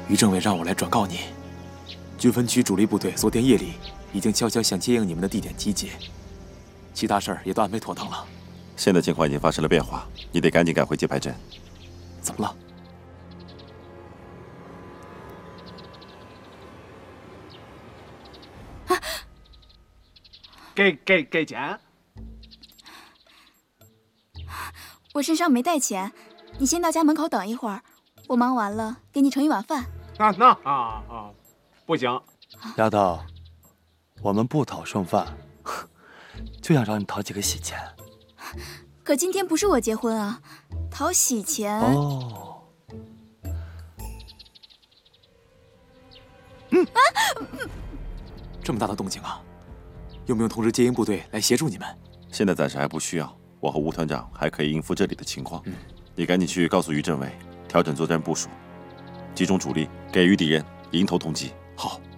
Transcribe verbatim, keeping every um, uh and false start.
于政委让我来转告你，军分区主力部队昨天夜里已经悄悄向接应你们的地点集结，其他事儿也都安排妥当了。 现在情况已经发生了变化，你得赶紧赶回接派镇。 怎么了？ 啊、给给给钱？ 我身上没带钱，你先到家门口等一会儿，我忙完了给你盛一碗饭。 那那啊啊，不行。 丫头，我们不讨剩饭，就想找你讨几个喜钱。 可今天不是我结婚啊，讨喜钱。 哦。 嗯啊，这么大的动静啊！有没有通知接应部队来协助你们？ 现在暂时还不需要，我和吴团长还可以应付这里的情况。 嗯， 你赶紧去告诉于政委，调整作战部署，集中主力，给予敌人迎头痛击。 好。